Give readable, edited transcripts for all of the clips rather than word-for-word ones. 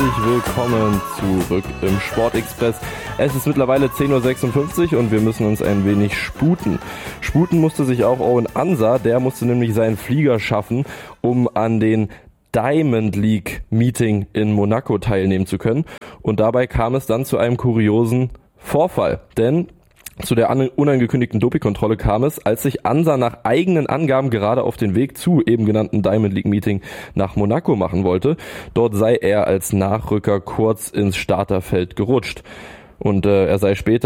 Willkommen zurück im Sportexpress. Es ist mittlerweile 10.56 Uhr und wir müssen uns ein wenig sputen. Sputen musste sich auch Owen Ansah, der musste nämlich seinen Flieger schaffen, um an den Diamond League Meeting in Monaco teilnehmen zu können. Und dabei kam es dann zu einem kuriosen Vorfall, denn zu der unangekündigten Dopingkontrolle kam es, als sich Ansah nach eigenen Angaben gerade auf den Weg zu eben genannten Diamond League Meeting nach Monaco machen wollte. Dort sei er als Nachrücker kurz ins Starterfeld gerutscht. Und er sei spät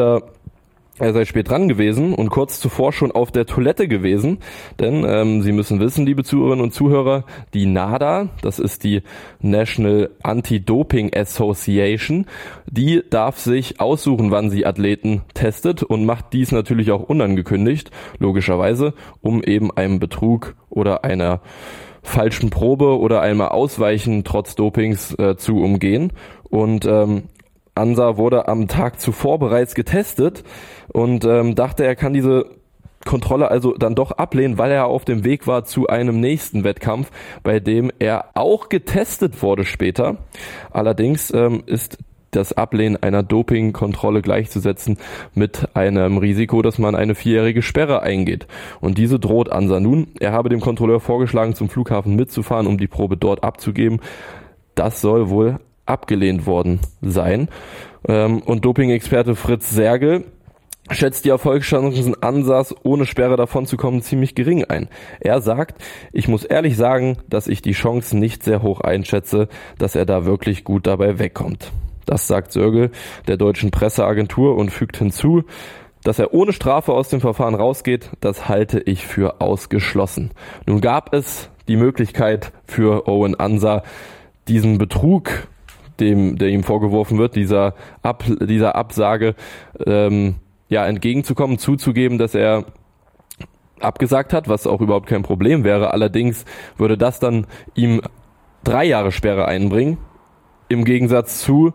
dran gewesen und kurz zuvor schon auf der Toilette gewesen, denn Sie müssen wissen, liebe Zuhörerinnen und Zuhörer, die NADA, das ist die National Anti-Doping Association, die darf sich aussuchen, wann sie Athleten testet und macht dies natürlich auch unangekündigt, logischerweise, um eben einem Betrug oder einer falschen Probe oder einmal Ausweichen trotz Dopings zu umgehen. Und Ansah wurde am Tag zuvor bereits getestet und dachte, er kann diese Kontrolle also dann doch ablehnen, weil er auf dem Weg war zu einem nächsten Wettkampf, bei dem er auch getestet wurde später. Allerdings ist das Ablehnen einer Dopingkontrolle gleichzusetzen mit einem Risiko, dass man eine 4-jährige Sperre eingeht. Und diese droht Ansah nun. Er habe dem Kontrolleur vorgeschlagen, zum Flughafen mitzufahren, um die Probe dort abzugeben. Das soll wohl abgelehnt worden sein. Und Doping-Experte Fritz Sergel schätzt die Erfolgschancen Ansahs, ohne Sperre davonzukommen, ziemlich gering ein. Er sagt, ich muss ehrlich sagen, dass ich die Chancen nicht sehr hoch einschätze, dass er da wirklich gut dabei wegkommt. Das sagt Sergel der deutschen Presseagentur und fügt hinzu, dass er ohne Strafe aus dem Verfahren rausgeht, das halte ich für ausgeschlossen. Nun gab es die Möglichkeit für Owen Ansah, diesen Betrug, der ihm vorgeworfen wird, dieser Absage entgegenzukommen, zuzugeben, dass er abgesagt hat, was auch überhaupt kein Problem wäre. Allerdings würde das dann ihm 3 Jahre Sperre einbringen, im Gegensatz zu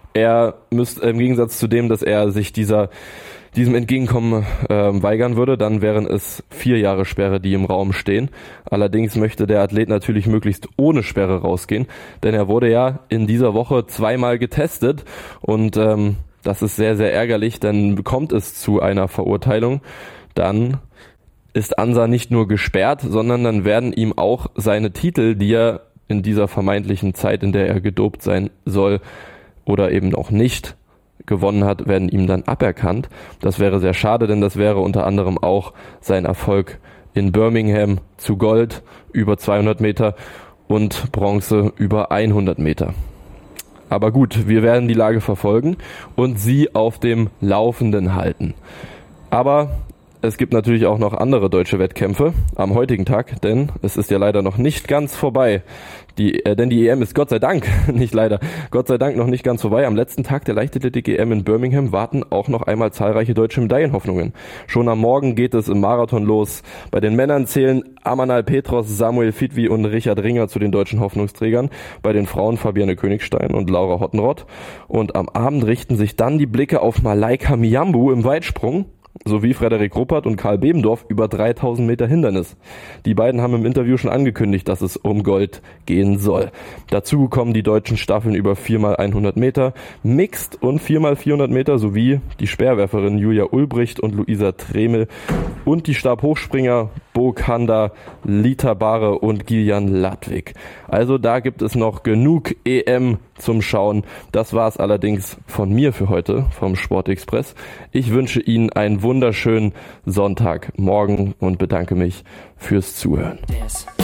dem, dass er sich diesem Entgegenkommen weigern würde, dann wären es 4 Jahre Sperre, die im Raum stehen. Allerdings möchte der Athlet natürlich möglichst ohne Sperre rausgehen, denn er wurde ja in dieser Woche 2-mal getestet und das ist sehr, sehr ärgerlich, denn kommt es zu einer Verurteilung, dann ist Ansah nicht nur gesperrt, sondern dann werden ihm auch seine Titel, die er in dieser vermeintlichen Zeit, in der er gedopt sein soll oder eben auch nicht gewonnen hat, werden ihm dann aberkannt. Das wäre sehr schade, denn das wäre unter anderem auch sein Erfolg in Birmingham zu Gold über 200 Meter und Bronze über 100 Meter. Aber gut, wir werden die Lage verfolgen und Sie auf dem Laufenden halten. Aber es gibt natürlich auch noch andere deutsche Wettkämpfe am heutigen Tag, denn es ist ja leider noch nicht ganz vorbei. Denn die EM ist Gott sei Dank noch nicht ganz vorbei. Am letzten Tag der Leichtathletik-EM in Birmingham warten auch noch einmal zahlreiche deutsche Medaillenhoffnungen. Schon am Morgen geht es im Marathon los. Bei den Männern zählen Amanal Petros, Samuel Fidwi und Richard Ringer zu den deutschen Hoffnungsträgern. Bei den Frauen Fabienne Königstein und Laura Hottenrott. Und am Abend richten sich dann die Blicke auf Malaika Miambo im Weitsprung sowie Frederik Ruppert und Karl Bebendorf über 3000 Meter Hindernis. Die beiden haben im Interview schon angekündigt, dass es um Gold gehen soll. Dazu kommen die deutschen Staffeln über 4x100 Meter, Mixed und 4x400 Meter sowie die Speerwerferinnen Julia Ulbricht und Luisa Tremel und die Stabhochspringer Bo Kanda, Lita Bare und Gillian Ladwig. Also da gibt es noch genug EM zum Schauen. Das war es allerdings von mir für heute vom Sportexpress. Ich wünsche Ihnen einen wunderschönen Sonntagmorgen und bedanke mich fürs Zuhören.